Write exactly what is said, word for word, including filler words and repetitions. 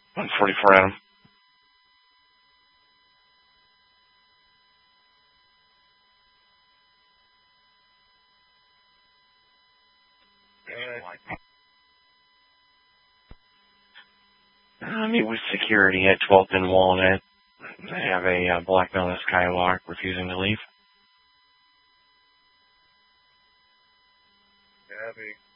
one forty-four Adam. I meet with security at twelfth and Walnut. I have a uh, black belt in Skywalk refusing to leave. Copy.